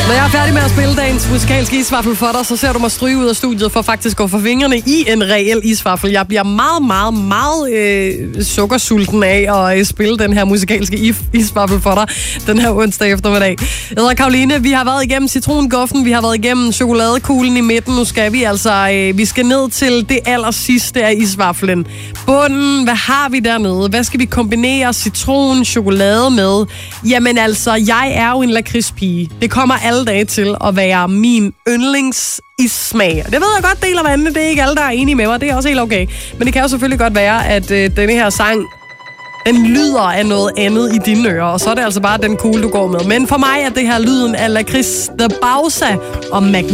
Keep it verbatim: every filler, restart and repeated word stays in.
Når jeg er færdig med at spille dagens musikalske isvaffel for dig, så ser du mig stryge ud af studiet for faktisk at gå for fingrene i en reel isvaffel. Jeg bliver meget, meget, meget øh, sukkersulten af at øh, spille den her musikalske is- isvaffel for dig den her onsdag eftermiddag. Jeg hedder Karoline, vi har været igennem citronguffen, vi har været igennem chokoladekuglen i midten. Nu skal vi altså, øh, vi skal ned til det aller sidste af isvaflen. Bunden, hvad har vi dernede? Hvad skal vi kombinere citron, chokolade med? Jamen altså, jeg er jo en lakridspige. Det kommer alle dage til at være min yndlings issmag. Det ved jeg godt deler vandene. Det er ikke alle, der er enige med mig. Det er også helt okay. Men det kan jo selvfølgelig godt være, at øh, denne her sang, den lyder af noget andet i dine ører. Og så er det altså bare den kugle, du går med. Men for mig er det her lyden af lakrids The Bausa og Magnet.